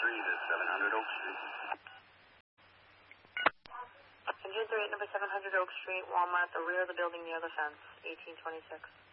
to 700 Oak Street. Engine 38, number 700 Oak Street, Walmart, the rear of the building near the fence, 1826.